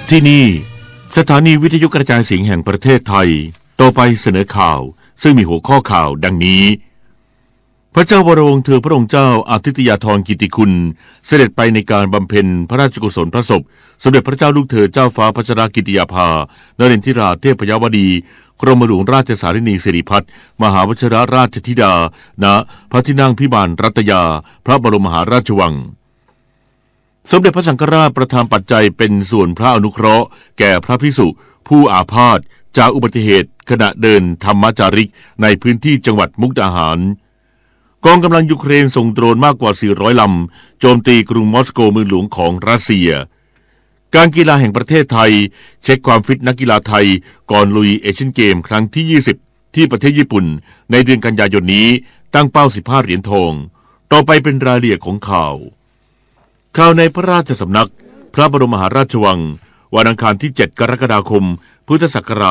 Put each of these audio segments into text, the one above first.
ที่นี่สถานีวิทยุกระจายเสียงแห่งประเทศไทยต่อไปเสนอข่าวซึ่งมีหัวข้อข่าวดังนี้พระเจ้าวรวงศ์เธอพระองค์เจ้าอาทิตยาธรกิติคุณเสด็จไปในการบำเพ็ญพระราชกุศลพระศพสมเด็จพระเจ้าลูกเธอเจ้าฟ้าพัชรกิติยาภานเรนทิราเทพยวดีกรมหลวงราชสารินีสิริพัฒน์มหาวชิรราชธิดาณพระที่นั่งพิมานรัตยาพระบรมมหาราชวังสมเด็จพระสังฆราชประทานปัจจัยเป็นส่วนพระอนุเคราะห์แก่พระภิกษุผู้อาพาธจากอุบัติเหตุขณะเดินธรรมจาริกในพื้นที่จังหวัดมุกดาหารกองกำลังยูเครนส่งโดรนมากกว่า400ลำโจมตีกรุงมอสโกเมืองหลวงของรัสเซียการกีฬาแห่งประเทศไทยเช็คความฟิตนักกีฬาไทยก่อนลุยเอเชียนเกมครั้งที่20ที่ประเทศญี่ปุ่นในเดือนกันยายนนี้ตั้งเป้า15เหรียญทองต่อไปเป็นรายละเอียดของข่าวในพระราชสำนักพระบรมมหาราชวังวันอังคารที่7กรกฎาคมพุทธศักราช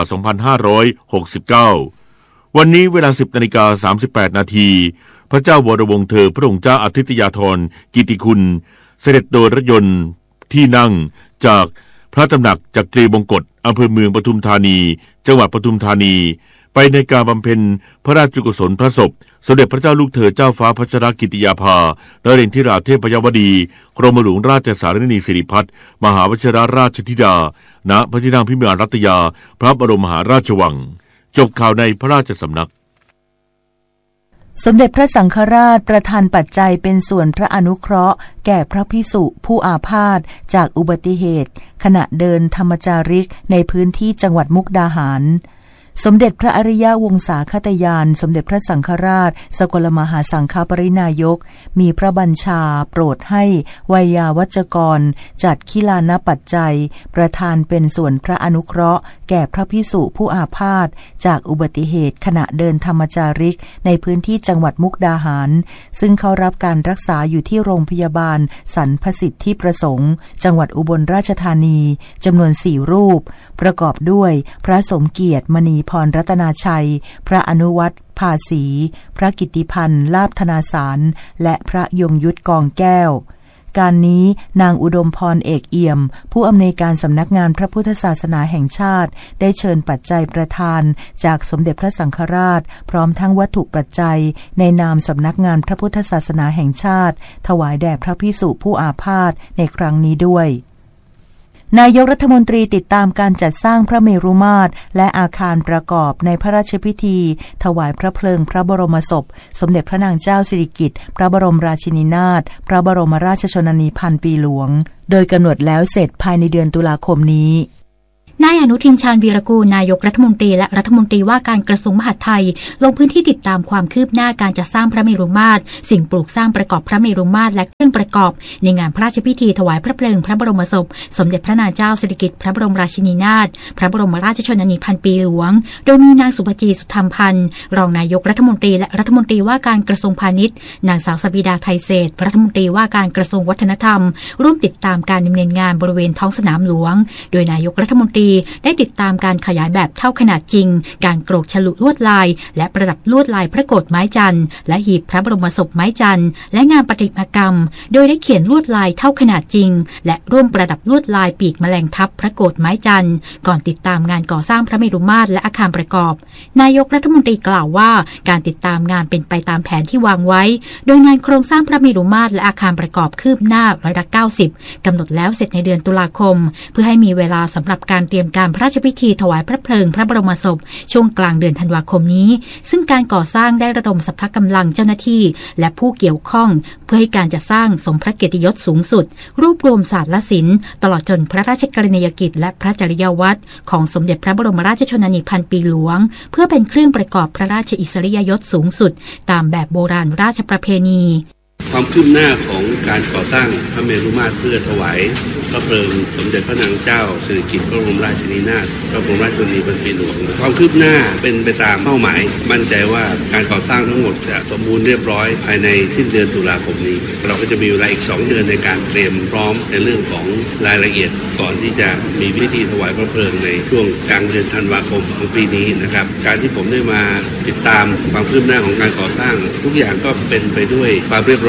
2569วันนี้เวลา 10:38 นาทีพระเจ้าวรวงศ์เธอพระองค์เจ้าอาทิตยาธรกิติคุณเสด็จโดยรถยนต์ที่นั่งจากพระตำหนักจักรีบงกฎอำเภอเมืองปทุมธานีจังหวัดปทุมธานีไปในการบำเพ็ญพระราชกุศลพระศพสมเด็จพระเจ้าลูกเธอเจ้าฟ้าพัชรกิติยาภานเรนทิราเทพยวดีกรมหลวงราชสารินีสิริพัฒน์มหาวชิรราชธิดาณพระที่นั่งพิมานรัตยาพระบรมมหาราชวังจบข่าวในพระราชสำนักสมเด็จพระสังฆราชประทานปัจจัยเป็นส่วนพระอนุเคราะห์แก่พระภิกษุผู้อาพาธจากอุบัติเหตุขณะเดินธรรมจาริกในพื้นที่จังหวัดมุกดาหารสมเด็จพระอริยวงศาคตยานสมเด็จพระสังฆราชสกลมหาสังฆปรินายกมีพระบัญชาโปรดให้วัยาวัจกรจัดขิลานปัจจัยประทานเป็นส่วนพระอนุเคราะห์แก่พระภิกษุผู้อาพาธจากอุบัติเหตุขณะเดินธรรมจาริกในพื้นที่จังหวัดมุกดาหารซึ่งเขารับการรักษาอยู่ที่โรงพยาบาลสรรพสิทธิประสงค์จังหวัดอุบลราชธานีจำนวน4รูปประกอบด้วยพระสมเกียรติมณีพรรัตนาชัยพระอนุวัตรภาษีพระกิตติพันธ์ลาภธนาสารและพระยงยุทธกองแก้วการนี้นางอุดมพรเอกเอี่ยมผู้อำนวยการสำนักงานพระพุทธศาสนาแห่งชาติได้เชิญปัจจัยประทานจากสมเด็จพระสังฆราชพร้อมทั้งวัตถุปัจจัยในนามสำนักงานพระพุทธศาสนาแห่งชาติถวายแด่พระภิกษุผู้อาพาธในครั้งนี้ด้วยนายกรัฐมนตรีติดตามการจัดสร้างพระเมรุมาตรและอาคารประกอบในพระราชพิธีถวายพระเพลิงพระบรมศพสมเด็จพระนางเจ้าสิริกิติ์พระบรมราชินีนาถพระบรมราชชนนีพันปีหลวงโดยกำหนดแล้วเสร็จภายในเดือนตุลาคมนี้นายอนุทินชาญวีรกูลนายกรัฐมนตรีและรัฐมนตรีว่าการกระทรวงมหาดไทยลงพื้นที่ติดตามความคืบหน้าการจัดสร้างพระเมรุมาตรสิ่งปลูกสร้างประกอบพระเมรุมาตรและเครื่องประกอบในงานพระราชพิธีถวายพระเพลิงพระบรมศพสมเด็จพระนางเจ้าสิริกิติ์พระบรมราชินีนาถพระบรมราชชนนีพันปีหลวงโดยมีนางสุภจีสุธรรมพันธ์รองนายกรัฐมนตรีและรัฐมนตรีว่าการกระทรวงพาณิชย์นางสาวสบิดาไทยเศรษฐ์รัฐมนตรีว่าการกระทรวงวัฒนธรรมร่วมติดตามการดำเนินงานบริเวณท้องสนามหลวงโดยนายกรัฐมนตรีได้ติดตามการขยายแบบเท่าขนาดจริงการโกรกฉลุลวดลายและประดับลวดลายพระโกฐไม้จันทร์และหีบพระบรมศพไม้จันทร์และงานประติมากรรมโดยได้เขียนลวดลายเท่าขนาดจริงและร่วมประดับลวดลายปีกแมลงทับพระโกฐไม้จันทร์ก่อนติดตามงานก่อสร้างพระเมรุมาตรและอาคารประกอบนายกรัฐมนตรีกล่าวว่าการติดตามงานเป็นไปตามแผนที่วางไว้โดยงานโครงสร้างพระเมรุมาตรและอาคารประกอบคืบหน้า90%กำหนดแล้วเสร็จในเดือนตุลาคมเพื่อให้มีเวลาสำหรับการเตรียมการพระราชพิธีถวายพระเพลิงพระบรมศพช่วงกลางเดือนธันวาคมนี้ซึ่งการก่อสร้างได้ระดมสรรพกำลังเจ้าหน้าที่และผู้เกี่ยวข้องเพื่อให้การจัดสร้างสมพระเกียรติยศสูงสุดรวบรวมศาสตร์และศิลป์ตลอดจนพระราชกรณียกิจและพระจริยวัตรของสมเด็จพระบรมราชชนนีพันปีหลวงเพื่อเป็นเครื่องประกอบพระราชอิสริยยศสูงสุดตามแบบโบราณราชประเพณีความคืบหน้าของการก่อสร้างพระเมรุมาตรเพื่อถวายพระเพลิงสมเด็จพระนางเจ้าสิริกิติ์พระบรมราชินีนาถพระบรมราชชนนีพันปีหลวงความคืบหน้าเป็นไปตามเป้าหมายมั่นใจว่าการก่อสร้างทั้งหมดจะสมบูรณ์เรียบร้อยภายในสิ้นเดือนตุลาคมนี้เราก็จะมีเวลาอีก2 เดือนในการเตรียมพร้อมในเรื่องของรายละเอียดก่อนที่จะมีพิธีถวายพระเพลิงในช่วงกลางเดือนธันวาคมของปีนี้นะครับการที่ผมได้มาติดตามความคืบหน้าของการก่อสร้างทุกอย่างก็เป็นไปด้วยความเรียบร้อย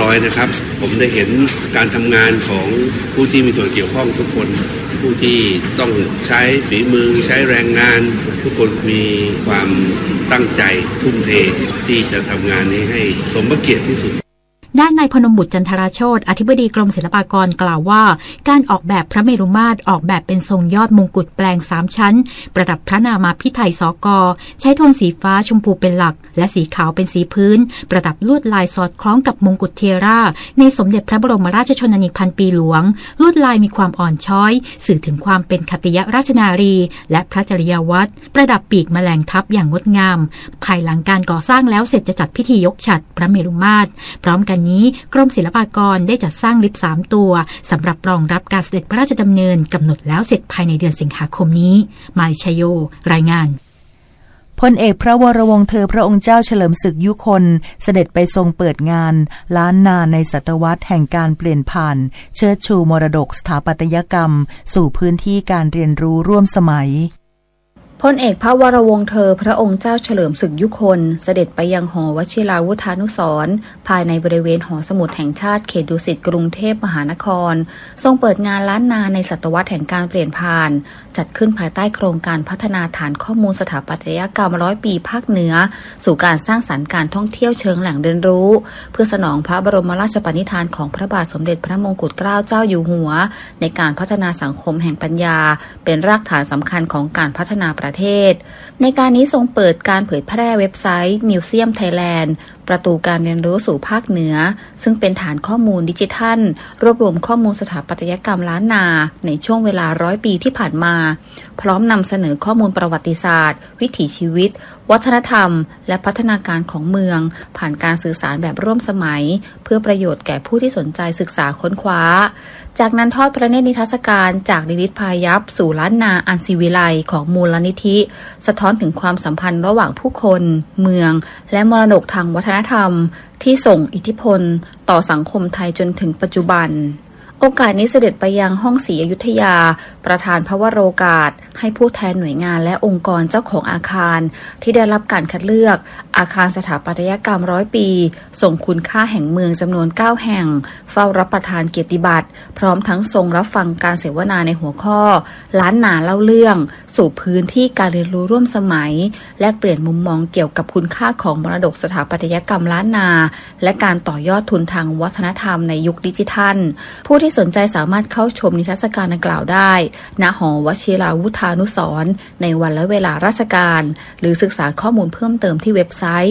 ร้อยนะครับผมได้เห็นการทำงานของผู้ที่มีส่วนเกี่ยวข้องทุกคนผู้ที่ต้องใช้ฝีมือใช้แรงงานทุกคนมีความตั้งใจทุ่มเทที่จะทำงานนี้ให้สมพระเกียรติที่สุดด้านนายพนมบุตรจันทราโชติอธิบดีกรมศิลปากรกล่าวว่าการออกแบบพระเมรุมาตรออกแบบเป็นทรงยอดมงกุฎแปลง3ชั้นประดับพระนามาพิไทยสก.ใช้โทนสีฟ้าชมพูเป็นหลักและสีขาวเป็นสีพื้นประดับลวดลายสอดคล้องกับมงกุฎเทราในสมเด็จพระบรมราชชนนีพันปีหลวงลวดลายมีความอ่อนช้อยสื่อถึงความเป็นขัตติยราชนารีและพระจริยวัตรประดับปีกแมลงทับอย่างงดงามภายหลังการก่อสร้างแล้วเสร็จจะจัดพิธียกฉัตรพระเมรุมาตรพร้อมกันนี้กรมศิลปากรได้จัดสร้างลิฟต์3ตัวสำหรับรองรับการเสด็จพระราชดำเนินกำหนดแล้วเสร็จภายในเดือนสิงหาคมนี้มาริชโยรายงานพลเอกพระวรวงศ์เธอพระองค์เจ้าเฉลิมศึกยุคนเสด็จไปทรงเปิดงานล้านนาในศตวรรษแห่งการเปลี่ยนผ่านเชิดชูมรดกสถาปัตยกรรมสู่พื้นที่การเรียนรู้ร่วมสมัยพลเอกพระวรวงศ์เธอพระองค์เจ้าเฉลิมศึกยุคนเสด็จไปยังหอวชิราวุธานุสรณ์ภายในบริเวณหอสมุดแห่งชาติเขตดุสิตกรุงเทพมหานครทรงเปิดงานล้านนาในศตวรรษแห่งการเปลี่ยนผ่านจัดขึ้นภายใต้โครงการพัฒนาฐานข้อมูลสถาปัตยกรรม100 ปีภาคเหนือสู่การสร้างสรรค์การท่องเที่ยวเชิงแหล่งเรียนรู้เพื่อสนองพระบรมราชปณิธานของพระบาทสมเด็จพระมงกุฎเกล้าเจ้าอยู่หัวในการพัฒนาสังคมแห่งปัญญาเป็นรากฐานสำคัญของการพัฒนาประเทศในการนี้ทรงเปิดการเผยแพร่เว็บไซต์ Museum Thailand ประตูการเรียนรู้สู่ภาคเหนือซึ่งเป็นฐานข้อมูลดิจิทัลรวบรวมข้อมูลสถาปัตยกรรมล้านนาในช่วงเวลา100 ปีที่ผ่านมาพร้อมนำเสนอข้อมูลประวัติศาสตร์วิถีชีวิตวัฒนธรรมและพัฒนาการของเมืองผ่านการสื่อสารแบบร่วมสมัยเพื่อประโยชน์แก่ผู้ที่สนใจศึกษาค้นคว้าจากนั้นทอดพระเนตรนิทรรศการจากนิริตพายัพสู่ล้านนาอันศิวิไลของมูลนิธิสะท้อนถึงความสัมพันธ์ระหว่างผู้คนเมืองและมรดกทางวัฒนธรรมที่ส่งอิทธิพลต่อสังคมไทยจนถึงปัจจุบันโอกาสนี้เสด็จไปยังห้องศรีอยุธยาประธานพระวโรกาสให้ผู้แทนหน่วยงานและองค์กรเจ้าของอาคารที่ได้รับการคัดเลือกอาคารสถาปัตยกรรม100 ปีส่งคุณค่าแห่งเมืองจำนวน9แห่งเฝ้ารับประทานเกียรติบัตรพร้อมทั้งทรงรับฟังการเสวนาในหัวข้อล้านนาเล่าเรื่องสู่พื้นที่การเรียนรู้ร่วมสมัยแลกเปลี่ยนมุมมองเกี่ยวกับคุณค่าของมรดกสถาปัตยกรรมล้านนาและการต่อยอดทุนทางวัฒนธรรมในยุคดิจิทัลผู้ที่สนใจสามารถเข้าชมนิทรรศการดังกล่าวได้ณหอวชิราวุธานุสรณ์ในวันและเวลาราชการหรือศึกษาข้อมูลเพิ่มเติมที่เว็บไซต์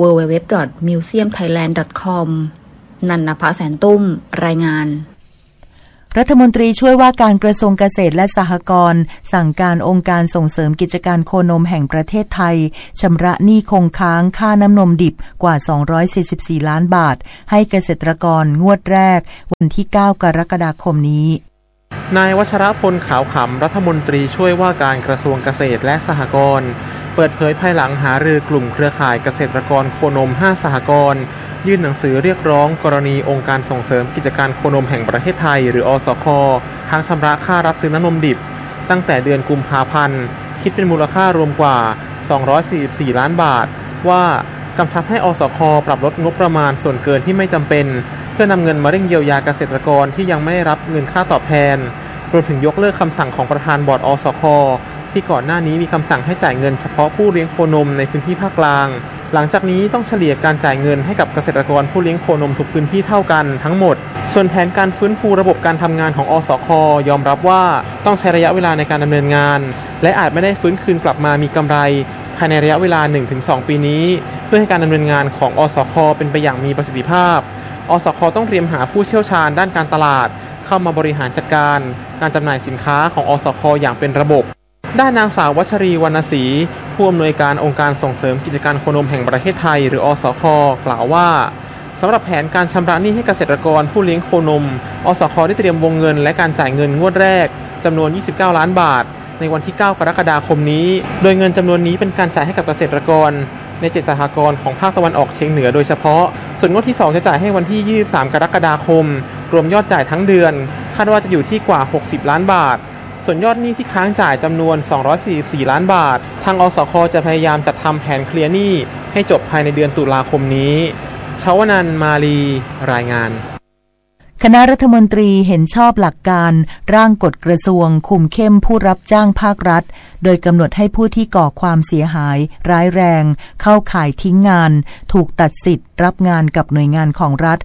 www.museumthailand.com นันนภาแสนตุ้มรายงานรัฐมนตรีช่วยว่าการกระทรวงเกษตรและสหกรณ์สั่งการองค์การส่งเสริมกิจการโคนมแห่งประเทศไทยชำระหนี้คงค้างค่าน้ำนมดิบกว่า244ล้านบาทให้เกษตรกรงวดแรกวันที่9 กรกฎาคมนี้นายวัชรพลขาวขำรัฐมนตรีช่วยว่าการกระทรวงเกษตรและสหกรณ์เปิดเผยภายหลังหารือกลุ่มเครือข่ายเกษตรกรโคนม5สหกรณ์ยื่นหนังสือเรียกร้องกรณีองค์การส่งเสริมกิจการโคนมแห่งประเทศไทยหรืออสค.ค้างชำระค่ารับซื้อน้ำนมดิบตั้งแต่เดือนกุมภาพันธ์คิดเป็นมูลค่ารวมกว่า244ล้านบาทว่ากำชับให้อสค.ปรับลดงบประมาณส่วนเกินที่ไม่จำเป็นเพื่อนำเงินมาเร่งเยียวยาเกษตรกรที่ยังไม่ได้รับเงินค่าตอบแทนรวมถึงยกเลิกคำสั่งของประธานบอร์ดอสค.ที่ก่อนหน้านี้มีคำสั่งให้จ่ายเงินเฉพาะผู้เลี้ยงโคนมในพื้นที่ภาคกลางหลังจากนี้ต้องเฉลี่ยการจ่ายเงินให้กับเกษตรกรผู้เลี้ยงโคนมทุกพื้นที่เท่ากันทั้งหมดส่วนแผนการฟื้นฟูระบบการทำงานของอสค.ยอมรับว่าต้องใช้ระยะเวลาในการดำเนินงานและอาจไม่ได้ฟื้นคืนกลับมามีกำไรภายในระยะเวลา 1-2 ปีนี้เพื่อให้การดำเนินงานของอสค.เป็นไปอย่างมีประสิทธิภาพอสค.ต้องเตรียมหาผู้เชี่ยวชาญด้านการตลาดเข้ามาบริหารจัดการการจำหน่ายสินค้าของอสค.อย่างเป็นระบบด้านนางสาววัชรีวรรณศรีผู้อำนวยการองค์การส่งเสริมกิจการโคนมแห่งประเทศไทยหรืออสค.กล่าวว่าสำหรับแผนการชำระหนี้ให้เกษตรกรผู้เลี้ยงโคนมอสค.ได้เตรียมวงเงินและการจ่ายเงินงวดแรกจำนวน29ล้านบาทในวันที่9 กรกฎาคมนี้โดยเงินจำนวนนี้เป็นการจ่ายให้กับเกษตรกรใน7สหกรณ์ของภาคตะวันออกเฉียงเหนือโดยเฉพาะส่วนงวดที่2จะจ่ายให้วันที่23 กรกฎาคมรวมยอดจ่ายทั้งเดือนคาดว่าจะอยู่ที่กว่า60ล้านบาทส่วนยอดหนี้ที่ค้างจ่ายจำนวน244ล้านบาททางอสค.จะพยายามจัดทำแผนเคลียร์หนี้ให้จบภายในเดือนตุลาคมนี้ชวนันท์มาลีรายงานคณะรัฐมนตรีเห็นชอบหลักการร่างกฎกระทรวงคุมเข้มผู้รับจ้างภาครัฐโดยกำหนดให้ผู้ที่ก่อความเสียหายร้ายแรงเข้าข่ายทิ้งงานถูกตัดสิทธิ์รับงานกับหน่วยงานของรัฐ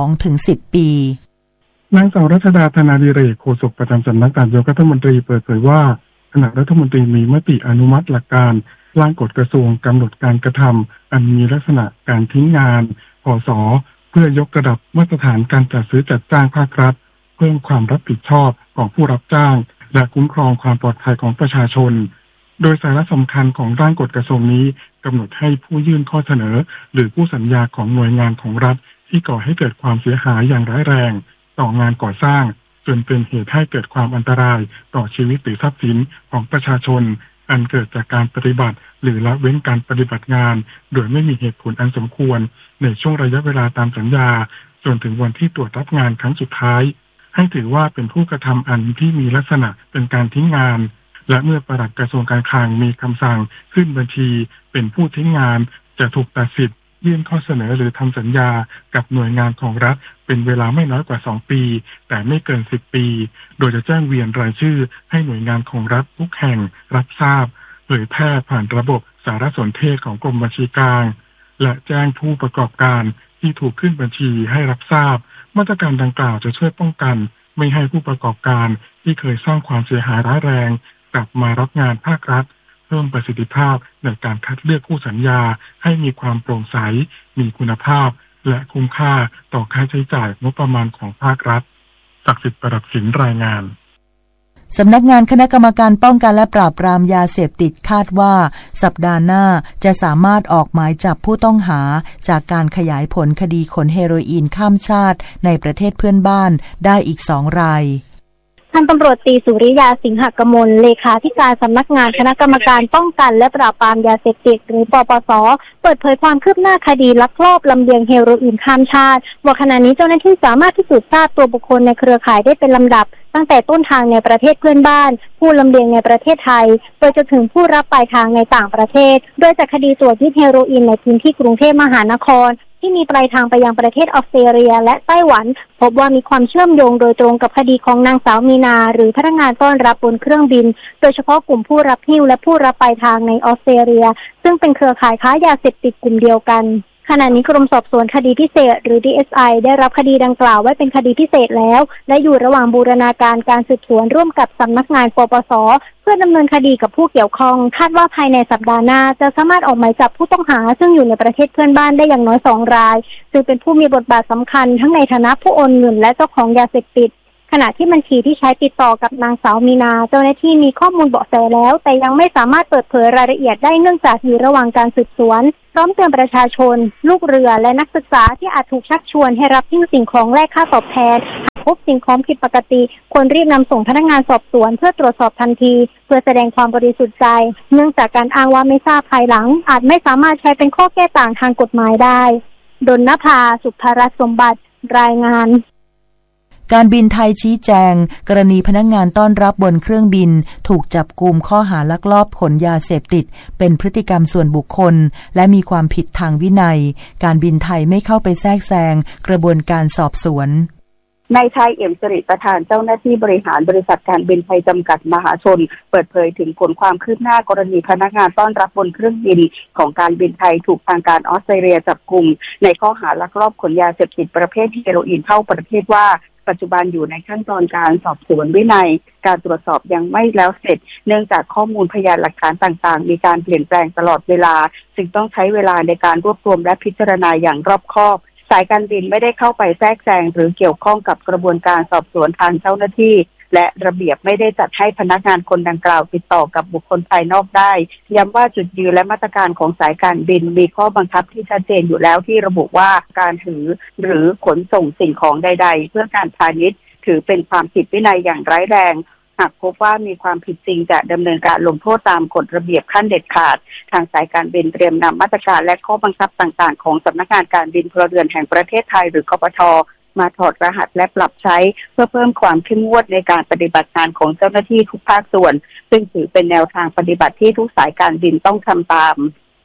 2-10 ปีนางสาวรัชดาธนาดิเรกโฆษกประจำสำนักนายกรัฐมนตรีเปิดเผยว่าคณะรัฐมนตรีมีมติอนุมัติหลักการร่างกฎกระทรวงกำหนดการกระทำอันมีลักษณะการทิ้งงานพ.ศ.เพื่อยกระดับมาตรฐานการจัดซื้อจัดจ้างภาครัฐเพิ่มความรับผิดชอบของผู้รับจ้างและคุ้มครองความปลอดภัยของประชาชนโดยสาระสำคัญของร่างกฎกระทรวงนี้กำหนดให้ผู้ยื่นข้อเสนอหรือผู้สัญญาของหน่วยงานของรัฐที่ก่อให้เกิดความเสียหายอย่างร้ายแรงต่องานก่อสร้างจนเป็นเหตุให้เกิดความอันตรายต่อชีวิตหรือทรัพย์สินของประชาชนอันเกิดจากการปฏิบัติหรือละเว้นการปฏิบัติงานโดยไม่มีเหตุผลอันสมควรในช่วงระยะเวลาตามสัญญาจนถึงวันที่ตรวจรับงานครั้งสุดท้ายให้ถือว่าเป็นผู้กระทำอันที่มีลักษณะเป็นการทิ้งงานและเมื่อปลัดกระทรวงการคลังมีคำสั่งขึ้นบัญชีเป็นผู้ทิ้งงานจะถูกตัดสิทธิ์ยื่นข้อเสนอหรือทำสัญญากับหน่วยงานของรัฐเป็นเวลาไม่น้อยกว่า2 ปีแต่ไม่เกิน10 ปีโดยจะแจ้งเวียนรายชื่อให้หน่วยงานของรัฐทุกแห่งรับทราบเผยแพร่ผ่านระบบสารสนเทศของกรมบัญชีกลางและแจ้งผู้ประกอบการที่ถูกขึ้นบัญชีให้รับทราบมาตรการดังกล่าวจะช่วยป้องกันไม่ให้ผู้ประกอบการที่เคยสร้างความเสียหายร้ายแรงกลับมารับงานภาครัฐเพิ่มประสิทธิภาพในการคัดเลือกคู่สัญญาให้มีความโปร่งใสมีคุณภาพและคุ้มค่าต่อค่าใช้จ่ายงบประมาณของภาครัฐศักดิ์สิทธิ์ประดับสินรายงานสำนักงานคณะกรรมการป้องกันและปราบปรามยาเสพติดคาดว่าสัปดาห์หน้าจะสามารถออกหมายจับผู้ต้องหาจากการขยายผลคดีขนเฮโรอีนข้ามชาติในประเทศเพื่อนบ้านได้อีก2 รายพันตำรวจตรีสุริยาสิงหกมลเลขาธิการสำนักงานคณะกรรมการป้องกันและปราบปรามยาเสพติดหรือปปส.เปิดเผยความคืบหน้าคดีลักลอบลำเลียงเฮโรอีนข้ามชาติว่าขณะนี้เจ้าหน้าที่สามารถพิสูจน์ทราบตัวบุคคลในเครือข่ายได้เป็นลำดับตั้งแต่ต้นทางในประเทศเพื่อนบ้านผู้ลำเลียงในประเทศไทยไปจนถึงผู้รับปลายทางในต่างประเทศโดยจากคดีตรวจยึดเฮโรอีนในพื้นที่กรุงเทพมหานครที่มีปลายทางไปยังประเทศออสเตรเลียและไต้หวันพบว่ามีความเชื่อมโยงโดยตรงกับคดีของนางสาวมีนาหรือพนักงานต้อนรับบนเครื่องบินโดยเฉพาะกลุ่มผู้รับหิ้วและผู้รับปลายทางในออสเตรเลียซึ่งเป็นเครือข่ายค้ายาเสพติดกลุ่มเดียวกันขณะนี้กรมสอบสวนคดีพิเศษหรือ DSI ได้รับคดีดังกล่าวไว้เป็นคดีพิเศษแล้วและอยู่ระหว่างบูรณาการการสืบสวนร่วมกับสำนักงานปปส.เพื่อดำเนินคดีกับผู้เกี่ยวข้องคาดว่าภายในสัปดาห์หน้าจะสามารถออกหมายจับผู้ต้องหาซึ่งอยู่ในประเทศเพื่อนบ้านได้อย่างน้อย2 รายซึ่งเป็นผู้มีบทบาทสำคัญทั้งในฐานะผู้โอนเงินและเจ้าของยาเสพติดขณะที่บัญชีที่ใช้ติดต่อกับนางสาวมีนาเจ้าหน้าที่มีข้อมูลเบาะแสแล้วแต่ยังไม่สามารถเปิดเผยรายละเอียดได้เนื่องจากอยู่ระหว่างการสืบสวนพร้อมเตือนประชาชนลูกเรือและนักศึกษาที่อาจถูกชักชวนให้รับทิ้งสิ่งของแลกค่าตอบแทนหากพบสิ่งของผิดปกติควรรีบนำส่งพนักงานสอบสวนเพื่อตรวจสอบทันทีเพื่อแสดงความบริสุทธิ์ใจเนื่องจากการอ้างว่าไม่ทราบภายหลังอาจไม่สามารถใช้เป็นข้อแก้ต่างทางกฎหมายได้ดลนภาสุภรัตน์สมบัติรายงานการบินไทยชี้แจงกรณีพนักงานต้อนรับบนเครื่องบินถูกจับกุมข้อหาลักลอบขนยาเสพติดเป็นพฤติกรรมส่วนบุคคลและมีความผิดทางวินัยการบินไทยไม่เข้าไปแทรกแซงกระบวนการสอบสวนนายชัยเอี่ยมสิริประธานเจ้าหน้าที่บริหารบริษัทการบินไทยจำกัดมหาชนเปิดเผยถึงผลความคืบหน้ากรณีพนักงานต้อนรับบนเครื่องบินของการบินไทยถูกทางการออสเตรเลียจับกุมในข้อหาลักลอบขนยาเสพติดประเภทเฮโรอีนเข้าประเทศว่าปัจจุบันอยู่ในขั้นตอนการสอบสวนวินัยการตรวจสอบยังไม่แล้วเสร็จเนื่องจากข้อมูลพยานหลักฐานต่างๆมีการเปลี่ยนแปลงตลอดเวลาจึงต้องใช้เวลาในการรวบรวมและพิจารณาอย่างรอบคอบสายการบินไม่ได้เข้าไปแทรกแซงหรือเกี่ยวข้องกับกระบวนการสอบสวนทางเจ้าหน้าที่และระเบียบไม่ได้จัดให้พนักงานคนดังกล่าวติดต่อกับบุคคลภายนอกได้ย้ำว่าจุดยืนและมาตรการของสายการบินมีข้อบังคับที่ชัดเจนอยู่แล้วที่ระบุว่าการถือหรือขนส่งสิ่งของใดๆเพื่อการพาณิชย์ถือเป็นความผิดวินัยอย่างร้ายแรงหากพบว่ามีความผิดจริงจะดำเนินการลงโทษตามกฎระเบียบขั้นเด็ดขาดทางสายการบินเตรียมนำมาตรการและข้อบังคับต่างๆของสำนักงานการบินพลเรือนแห่งประเทศไทยหรือกปท.มาถอดรหัสและปรับใช้เพื่อเพิ่มความเข้มงวดในการปฏิบัติงานของเจ้าหน้าที่ทุกภาคส่วนซึ่งถือเป็นแนวทางปฏิบัติที่ทุกสายการบินต้องทำตาม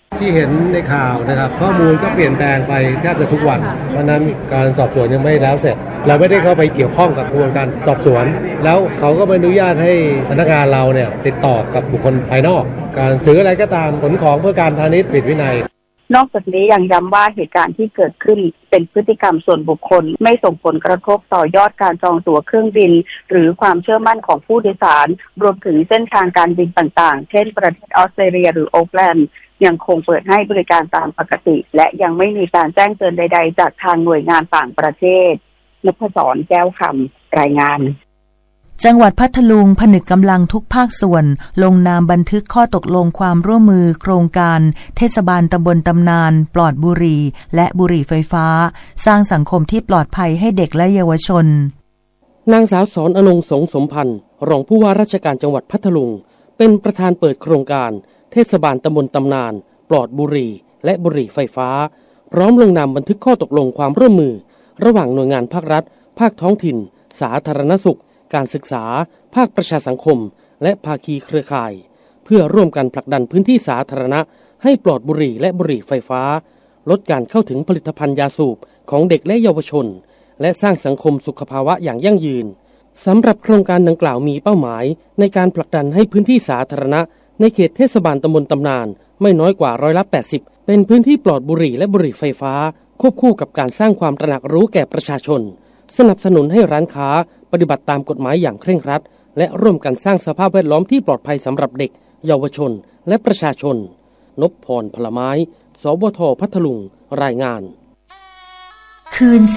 ที่เห็นในข่าวนะครับข้อมูลก็เปลี่ยนแปลงไปแทบจะทุกวันเพราะนั้นการสอบสวนยังไม่แล้วเสร็จเราไม่ได้เข้าไปเกี่ยวข้องกับกระบวนการสอบสวนแล้วเขาก็ไม่อนุญาตให้พนักงานเราเนี่ยติดต่อกับบุคคลภายนอกการถืออะไรก็ตามขนของเพื่อการพาณิชย์ผิดวินัยนอกจากนี้ยังย้ำว่าเหตุการณ์ที่เกิดขึ้นเป็นพฤติกรรมส่วนบุคคลไม่ส่งผลกระทบต่อยอดการจองตั๋วเครื่องบินหรือความเชื่อมั่นของผู้โดยสารรวมถึงเส้นทางการบินต่างๆเช่นประเทศออสเตรเลียหรือโอ๊คแลนด์ยังคงเปิดให้บริการตามปกติและยังไม่มีการแจ้งเตือนใดๆจากทางหน่วยงานต่างประเทศนพศรแก้วคำรายงานจังหวัดพัทลุงผนึกกำลังทุกภาคส่วนลงนามบันทึกข้อตกลงความร่วมมือโครงการเทศบาลตำบลตำนานปลอดบุหรี่และบุหรี่ไฟฟ้าสร้างสังคมที่ปลอดภัยให้เด็กและเยาวชนนางสาวสอนอนงสงสมพันธ์รองผู้ว่าราชการจังหวัดพัทลุงเป็นประธานเปิดโครงการเทศบาลตำบลตำนานปลอดบุหรี่และบุหรี่ไฟฟ้าพร้อมลงนามบันทึกข้อตกลงความร่วมมือระหว่างหน่วยงานภาครัฐภาคท้องถิ่นสาธารณสุขการศึกษาภาคประชาสังคมและภาคีเครือข่ายเพื่อร่วมกันผลักดันพื้นที่สาธารณะให้ปลอดบุหรี่และบุหรี่ไฟฟ้าลดการเข้าถึงผลิตภัณฑ์ยาสูบของเด็กและเยาวชนและสร้างสังคมสุขภาวะอย่างยั่งยืนสำหรับโครงการดังกล่าวมีเป้าหมายในการผลักดันให้พื้นที่สาธารณะในเขตเทศบาลตำบลตำนานไม่น้อยกว่า80%เป็นพื้นที่ปลอดบุหรี่และบุหรี่ไฟฟ้าควบคู่กับการสร้างความตระหนักรู้แก่ประชาชนสนับสนุนให้ร้านค้าปฏิบัติตามกฎหมายอย่างเคร่งครัดและร่วมกันสร้างสภาพแวดล้อมที่ปลอดภัยสำหรับเด็กเยาวชนและประชาชนนพพรพลไม้สวท.พัทลุงรายงานคืน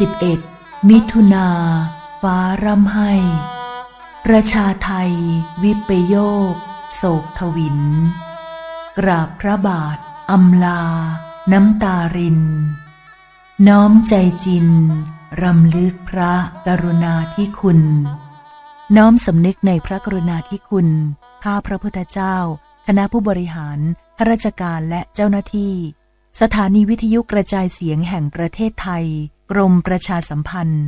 11มิถุนาฟ้าร่ำไห้ประชาไทยวิปโยคโศกทวินกราบพระบาทอำลาน้ำตารินน้อมใจจินรำลึกพระกรุณาธิคุณน้อมสำนึกในพระกรุณาธิคุณข้าพระพุทธเจ้าคณะผู้บริหารข้าราชการและเจ้าหน้าที่สถานีวิทยุกระจายเสียงแห่งประเทศไทยกรมประชาสัมพันธ์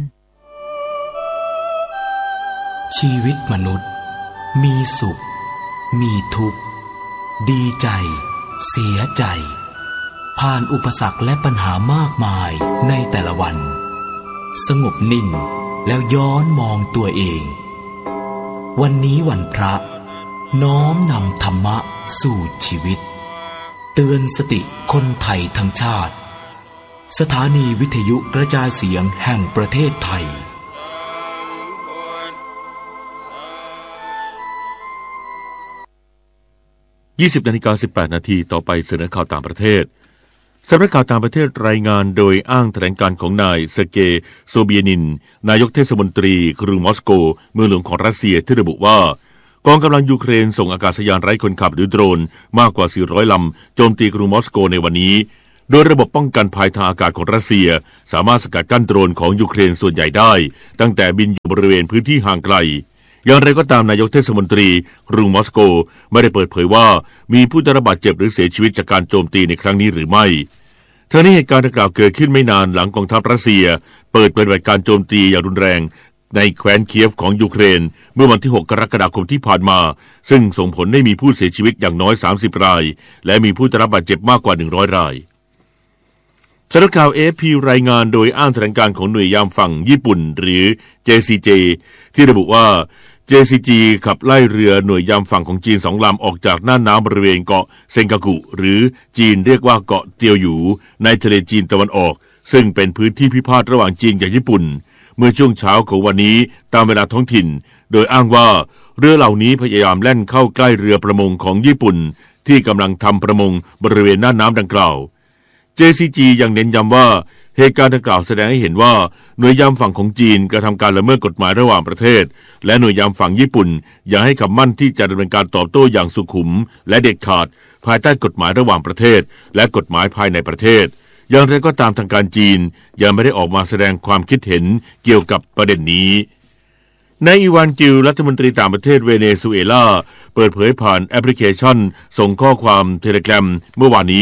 ชีวิตมนุษย์มีสุขมีทุกข์ดีใจเสียใจผ่านอุปสรรคและปัญหามากมายในแต่ละวันสงบนิ่งแล้วย้อนมองตัวเองวันนี้วันพระน้อมนำธรรมะสู่ชีวิตเตือนสติคนไทยทั้งชาติสถานีวิทยุกระจายเสียงแห่งประเทศไทย 20:18 นาทีต่อไปเสนอข่าวต่างประเทศสำนักข่าวต่างประเทศรายงานโดยอ้างแถลงการของนายเซอร์เกย์โซเบียนินนายกเทศมนตรีกรุงมอสโกเมืองหลวงของรัสเซียที่ระบุว่ากองกำลังยูเครนส่งอากาศยานไร้คนขับหรือโดรนมากกว่า400ลำโจมตีกรุงมอสโกในวันนี้โดยระบบป้องกันภัยทางอากาศของรัสเซียสามารถสกัดกั้นโดรนของยูเครนส่วนใหญ่ได้ตั้งแต่บินอยู่บริเวณพื้นที่ห่างไกลอย่างไรก็ตามนายกเทศมนตรีกรุงมอสโกไม่ได้เปิดเผยว่ามีผู้ได้รับบาดเจ็บหรือเสียชีวิตจากการโจมตีในครั้งนี้หรือไม่ทั้งนี้เหตุการณ์ดังกล่าวเกิดขึ้นไม่นานหลังกองทัพรัสเซียเปิดปฏิบัติการโจมตีอย่างรุนแรงในแคว้นเคียฟของยูเครนเมื่อวันที่6 กรกฎาคมที่ผ่านมาซึ่งส่งผลให้มีผู้เสียชีวิตอย่างน้อย30รายและมีผู้ได้รับบาดเจ็บมากกว่า100รายสำนักข่าว AFP รายงานโดยอ้างแถลงการของหน่วยยามฝั่งญี่ปุ่นหรือ JCJ ที่ระบุว่า JCG ขับไล่เรือหน่วยยามฝั่งของจีน2 ลำออกจากน่านน้ำบริเวณเกาะเซงกากุหรือจีนเรียกว่าเกาะเตียวหยูในทะเลจีนตะวันออกซึ่งเป็นพื้นที่พิพาทระหว่างจีนกับญี่ปุ่นเมื่อช่วงเช้าของวันนี้ตามเวลาท้องถิ่นโดยอ้างว่าเรือเหล่านี้พยายามแล่นเข้าใกล้เรือประมงของญี่ปุ่นที่กำลังทำประมงบริเวณน่านน้ำดังกล่าว JCG ยังเน้นย้ำว่าเหตุการณ์ดังกล่าวแสดงให้เห็นว่าหน่วยยามฝั่งของจีนกระทำการละเมิดกฎหมายระหว่างประเทศและหน่วยยามฝั่งญี่ปุ่นยังให้คำมั่นที่จะดำเนินการตอบโต้อย่างสุขุมและเด็ดขาดภายใต้กฎหมายระหว่างประเทศและกฎหมายภายในประเทศอย่างไรก็ตามทางการจีนยังไม่ได้ออกมาแสดงความคิดเห็นเกี่ยวกับประเด็นนี้นายอีวานกิลรัฐมนตรีต่างประเทศเวเนซุเอลาเปิดเผยผ่านแอปพลิเคชันส่งข้อความเทเลแกรมเมื่อวานนี้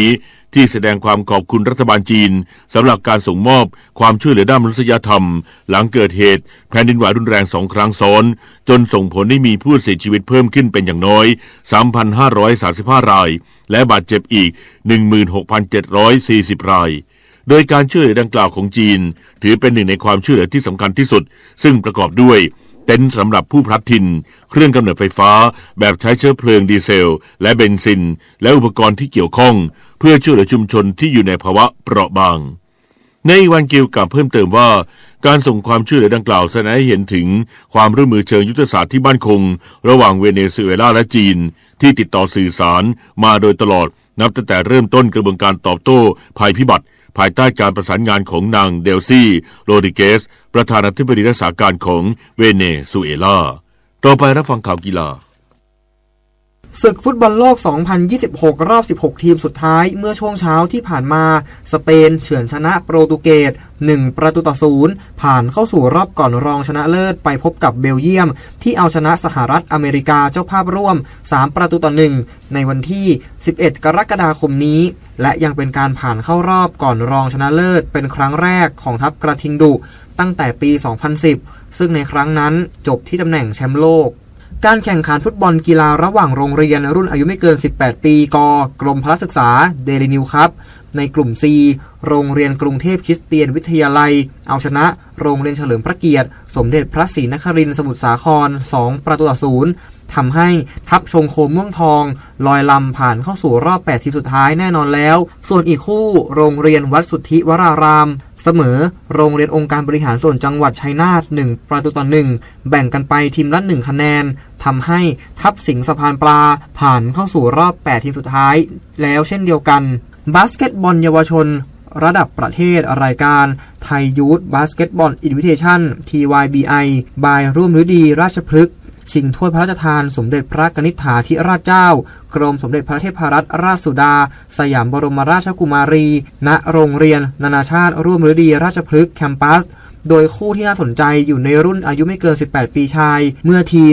ที่แสดงความขอบคุณรัฐบาลจีนสำหรับการส่งมอบความช่วยเหลือด้านมนุษยธรรมหลังเกิดเหตุแผ่นดินไหวรุนแรง2 ครั้งซ้อนจนส่งผลให้มีผู้เสียชีวิตเพิ่มขึ้นเป็นอย่างน้อย 3,535 รายและบาดเจ็บอีก 16,740 รายโดยการช่วยเหลือดังกล่าวของจีนถือเป็นหนึ่งในความช่วยเหลือที่สำคัญที่สุดซึ่งประกอบด้วยเต็นท์สำหรับผู้พลัดถิ่นเครื่องกำเนิดไฟฟ้าแบบใช้เชื้อเพลิงดีเซลและเบนซินและอุปกรณ์ที่เกี่ยวข้องเพื่อช่วยเหลือชุมชนที่อยู่ในภาวะเปราะบางในวันเกี่ยวกับเพิ่มเติมว่าการส่งความช่วยเหลือดังกล่าวแสดงให้เห็นถึงความร่วมมือเชิงยุทธศาสตร์ที่มั่นคงระหว่างเวเนซุเอลาและจีนที่ติดต่อสื่อสารมาโดยตลอดนับตั้งแต่เริ่มต้นกระบวนการตอบโต้ภัยพิบัติภายใต้การประสานงานของนางเดลซี่โรดริเกสประธานาธิบดีรักษาการของเวเนซุเอลาต่อไปรับฟังข่าวกีฬาศึกฟุตบอลโลก 2026 รอบ 16 ทีมสุดท้ายเมื่อช่วงเช้าที่ผ่านมาสเปนเฉือนชนะโปรตุเกส1-0ผ่านเข้าสู่รอบก่อนรองชนะเลิศไปพบกับเบลเยียมที่เอาชนะสหรัฐอเมริกาเจ้าภาพร่วม3-1ในวันที่11 กรกฎาคมนี้และยังเป็นการผ่านเข้ารอบก่อนรองชนะเลิศเป็นครั้งแรกของทัพกระทิงดุตั้งแต่ปี 2010 ซึ่งในครั้งนั้นจบที่ตำแหน่งแชมป์โลกการแข่งขันฟุตบอลกีฬาระหว่างโรงเรียนรุ่นอายุไม่เกิน18ปีกรมพละศึกษาเดลินิวครับในกลุ่ม C โรงเรียนกรุงเทพคริสเตียนวิทยาลัยเอาชนะโรงเรียนเฉลิมพระเกียรติสมเด็จพระศรีนครินทร์สมุทรสาคร2-0ทำให้ทัพชงโคมม่วงทองลอยลำผ่านเข้าสู่รอบ8ทีมสุดท้ายแน่นอนแล้วส่วนอีกคู่โรงเรียนวัดสุทธิวรารามเสมอโรงเรียนองค์การบริหารส่วนจังหวัดชัยนาท1-1แบ่งกันไปทีมละ1คะแนนทำให้ทัพสิงห์สะพานปลาผ่านเข้าสู่รอบ8ทีมสุดท้ายแล้วเช่นเดียวกันบาสเกตบอลเยาวชนระดับประเทศรายการไทยยูทบาสเกตบอลอินวิเทชั่น TYBI บายร่วมฤดีราชพฤกษ์ชิงถ้วยพระราชทานสมเด็จพระกนิษฐาธิราชเจ้ากรมสมเด็จพระเทพรัตนราชสุดาสยามบรมราชกุมารีณโรงเรียนนานาชาติร่วมฤดีราชพฤกษ์แคมปัสโดยคู่ที่น่าสนใจอยู่ในรุ่นอายุไม่เกิน18ปีชายเมื่อทีม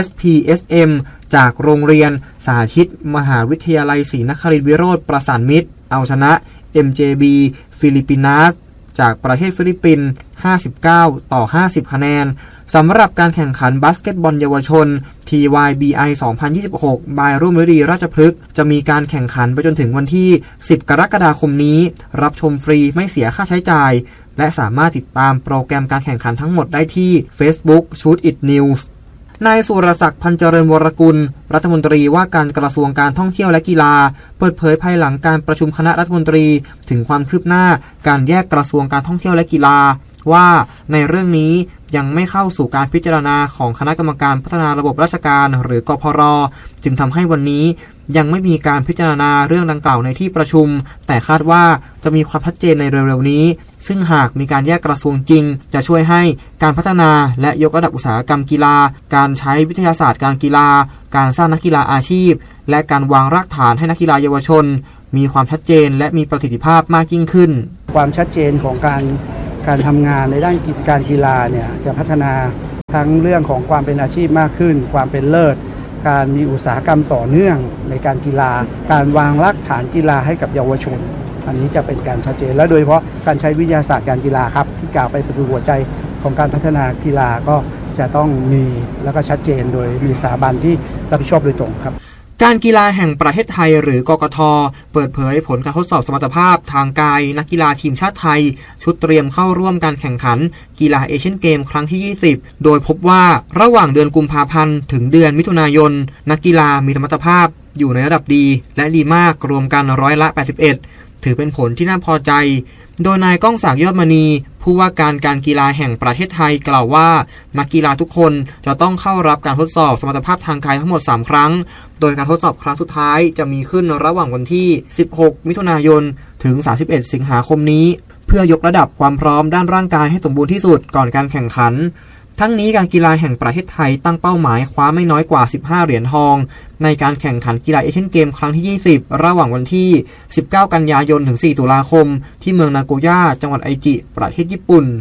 SPSM จากโรงเรียนสาธิตมหาวิทยาลัยศรีนครินทร์วิโรจน์ประสานมิตรเอาชนะ MJB ฟิลิปปินัสจากประเทศฟิลิปปินส์59-50 คะแนนสำหรับการแข่งขันบาสเกตบอลเยาวชน TYBI 2026 บายร่วมฤดีราชพฤกษ์จะมีการแข่งขันไปจนถึงวันที่10 กรกฎาคมนี้รับชมฟรีไม่เสียค่าใช้จ่ายและสามารถติดตามโปรแกรมการแข่งขันทั้งหมดได้ที่ Facebook Shoot It News นายสุรศักดิ์พันเจริญวรกุลรัฐมนตรีว่าการกระทรวงการท่องเที่ยวและกีฬาเปิดเผยภายหลังการประชุมคณะรัฐมนตรีถึงความคืบหน้าการแยกกระทรวงการท่องเที่ยวและกีฬาว่าในเรื่องนี้ยังไม่เข้าสู่การพิจารณาของคณะกรรมการพัฒนาระบบราชการหรือกพร.จึงทำให้วันนี้ยังไม่มีการพิจารณาเรื่องดังกล่าวในที่ประชุมแต่คาดว่าจะมีความชัดเจนในเร็วๆนี้ซึ่งหากมีการแยกกระทรวงจริงจะช่วยให้การพัฒนาและยกระดับอุตสาหกรรมกีฬาการใช้วิทยาศาสตร์การกีฬาการสร้างนักกีฬาอาชีพและการวางรากฐานให้นักกีฬาเยาวชนมีความชัดเจนและมีประสิทธิภาพมากยิ่งขึ้นความชัดเจนของการทำงานในด้านการกีฬาเนี่ยจะพัฒนาทั้งเรื่องของความเป็นอาชีพมากขึ้นความเป็นเลิศการมีอุตสาหกรรมต่อเนื่องในการกีฬาการวางรากฐานกีฬาให้กับเยาวชนอันนี้จะเป็นการชัดเจนและโดยเฉพาะการใช้วิทยาศาสตร์การกีฬาครับที่กล่าวไปเป็นหัวใจของการพัฒนากีฬาก็จะต้องมีแล้วก็ชัดเจนโดยมีสถาบันที่รับผิดชอบโดยตรงครับการกีฬาแห่งประเทศไทยหรือกกท.เปิดเผยผลการทดสอบสมรรถภาพทางกายนักกีฬาทีมชาติไทยชุดเตรียมเข้าร่วมการแข่งขันกีฬาเอเชียนเกมครั้งที่20โดยพบว่าระหว่างเดือนกุมภาพันธ์ถึงเดือนมิถุนายนนักกีฬามีสมรรถภาพอยู่ในระดับดีและดีมากรวมกัน81%ถือเป็นผลที่น่าพอใจโดยนายก้องศักดิ์ยอดมณีผู้ว่าการกีฬาแห่งประเทศไทยกล่าวว่านักกีฬาทุกคนจะต้องเข้ารับการทดสอบสมรรถภาพทางกายทั้งหมด3ครั้งโดยการทดสอบครั้งสุดท้ายจะมีขึ้นระหว่างวันที่16มิถุนายนถึง31สิงหาคมนี้เพื่อยกระดับความพร้อมด้านร่างกายให้สมบูรณ์ที่สุดก่อนการแข่งขันทั้งนี้การกีฬาแห่งประเทศไทยตั้งเป้าหมายคว้าไม่น้อยกว่า15เหรียญทองในการแข่งขันกีฬาเอเชียนเกมครั้งที่20ระหว่างวันที่19กันยายนถึง4ตุลาคมที่เมืองนาโกย่าจังหวัดไอจิประเทศญี่ปุ่น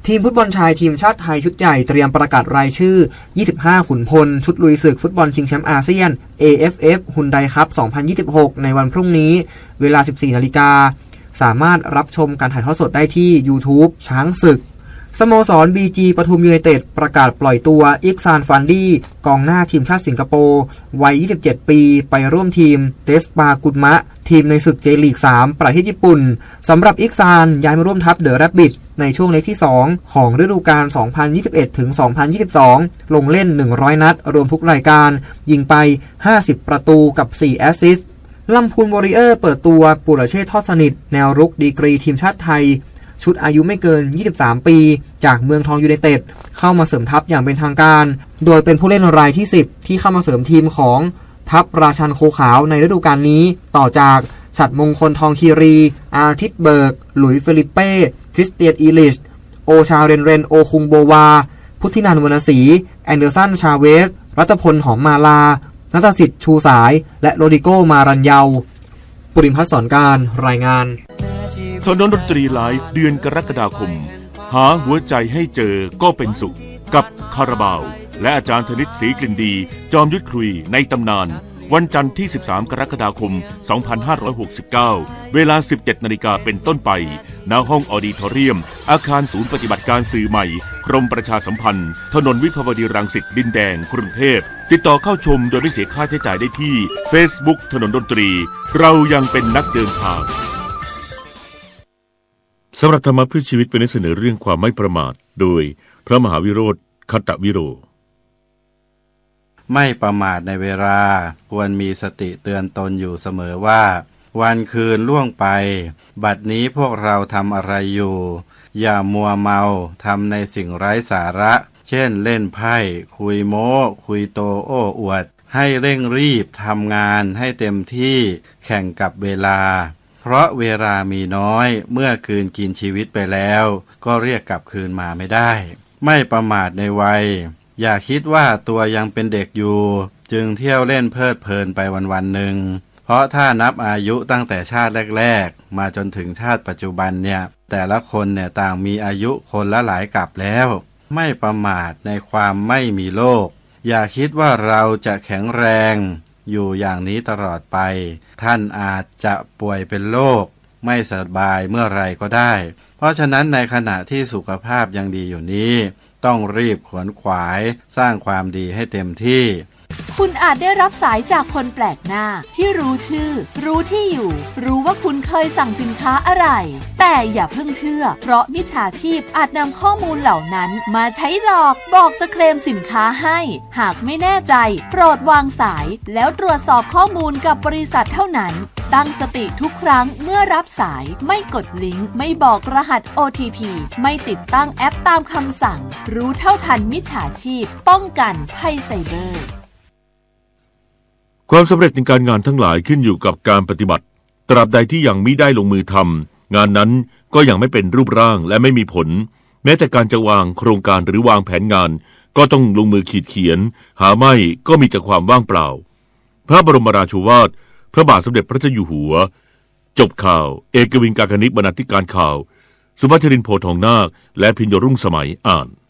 ทีมฟุตบอลชายทีมชาติไทยชุดใหญ่เตรียมประกาศรายชื่อ25ขุนพลชุดลุยศึกฟุตบอลชิงแชมป์อาเซียน AFF Hyundai Cup 2026ในวันพรุ่งนี้เวลา 14:00 น.สามารถรับชมการถ่ายทอดสดได้ที่ YouTube ช้างศึกสโมสร BG ปทุมยูไนเต็ดประกาศปล่อยตัวอิกซานฟันดี้กองหน้าทีมชาติสิงคโปร์วัย27ปีไปร่วมทีมเทสปากุดมะทีมในศึกเจลีก3ประเทศญี่ปุ่นสำหรับอิกซานย้ายมาร่วมทัพเดอะแรบบิทในช่วงเล็กที่2ของฤดูกาล 2021-2022 ลงเล่น100นัดรวมทุกรายการยิงไป50ประตูกับ4แอสซิสต์ลำพูนวอริเออร์เปิดตัวปุรเชษฐ์ทอดสนิทแนวรุกดีกรีทีมชาติไทยชุดอายุไม่เกิน23ปีจากเมืองทองยูไนเต็ดเข้ามาเสริมทัพอย่างเป็นทางการโดยเป็นผู้เล่นรายที่10ที่เข้ามาเสริมทีมของทัพราชันโคขาวในฤดูกาลนี้ต่อจากฉัตรมงคลทองคีรีอาทิตเบิร์กหลุยส์เฟลิเป้คริสเตียนอีลิชโอชาเรนโอคุงโบวาพุทธินันท์วรรณศรีแอนเดอร์สันชาเวสรัตพลหอมมาลาณัฐสิทธิ์ชูสายและโรดิโกมารันเยาปุริมพัฒน์สอนการรายงานถนนดนตรีไลฟ์เดือนกรกฎาคมหาหัวใจให้เจอก็เป็นสุขกับคาราบาวและอาจารย์ธนิตศรีกลิ่นดีจอมยุทธคุยในตำนานวันจันทร์ที่13กรกฎาคม2569เวลา 17:00 น.เป็นต้นไปณห้องออดิทอเรียมอาคารศูนย์ปฏิบัติการสื่อใหม่กรมประชาสัมพันธ์ถนนวิภาวดีรังสิตดินแดงกรุงเทพติดต่อเข้าชมโดยไม่เสียค่าใช้จ่ายได้ที่ Facebook ถนนดนตรีเรายังเป็นนักเดินทางสำหรับธรรมะเพื่อชีวิตเป็นเสนอเรื่องความไม่ประมาทโดยพระมหาวิโรจน์คัตตวิโรไม่ประมาทในเวลาควรมีสติเตือนตนอยู่เสมอว่าวันคืนล่วงไปบัดนี้พวกเราทำอะไรอยู่อย่ามัวเมาทำในสิ่งไร้สาระเช่นเล่นไพ่คุยโม้คุยโตโอ้อวดให้เร่งรีบทำงานให้เต็มที่แข่งกับเวลาเพราะเวลามีน้อยเมื่อคืนกินชีวิตไปแล้วก็เรียกกลับคืนมาไม่ได้ไม่ประมาทในวัยอย่าคิดว่าตัวยังเป็นเด็กอยู่จึงเที่ยวเล่นเพลิดเพลินไปวันๆหนึ่งเพราะถ้านับอายุตั้งแต่ชาติแรกๆมาจนถึงชาติปัจจุบันเนี่ยแต่ละคนเนี่ยต่างมีอายุคนละหลายกับแล้วไม่ประมาทในความไม่มีโรคอย่าคิดว่าเราจะแข็งแรงอยู่อย่างนี้ตลอดไปท่านอาจจะป่วยเป็นโรคไม่สบายเมื่อไรก็ได้เพราะฉะนั้นในขณะที่สุขภาพยังดีอยู่นี้ต้องรีบขวนขวายสร้างความดีให้เต็มที่คุณอาจได้รับสายจากคนแปลกหน้าที่รู้ชื่อรู้ที่อยู่รู้ว่าคุณเคยสั่งสินค้าอะไรแต่อย่าเพิ่งเชื่อเพราะมิจฉาชีพอาจนำข้อมูลเหล่านั้นมาใช้หลอกบอกจะเคลมสินค้าให้หากไม่แน่ใจโปรดวางสายแล้วตรวจสอบข้อมูลกับบริษัทเท่านั้นตั้งสติทุกครั้งเมื่อรับสายไม่กดลิงก์ไม่บอกรหัส OTP ไม่ติดตั้งแอปตามคำสั่งรู้เท่าทันมิจฉาชีพป้องกันภัยไซเบอร์ความสำเร็จในการงานทั้งหลายขึ้นอยู่กับการปฏิบัติตราบใดที่ยังมิได้ลงมือทำงานนั้นก็ยังไม่เป็นรูปร่างและไม่มีผลแม้แต่การจะวางโครงการหรือวางแผนงานก็ต้องลงมือขีดเขียนหาไม่ก็มีแต่ความว่างเปล่าพระบรมราโชวาทพระบาทสมเด็จพระเจ้าอยู่หัวจบข่าวเอกวิน กากนิษฐ์บรรณาธิการข่าวสุภัชรินทร์ โพธิ์ทองนาคและพิญโยรุ่งสมัยอ่าน